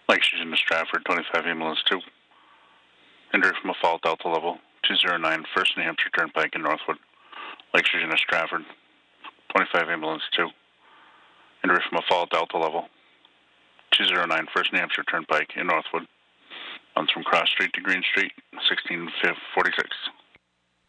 Lakes using the Stratford, 25 ambulance 2. Injury from a fall, Delta level, 209, First New Hampshire Turnpike in Northwood. Lakes using the Stratford, 25 ambulance 2. Injury from a fall, Delta level, 209, First New Hampshire Turnpike in Northwood. Runs from Cross Street to Green Street, 1646.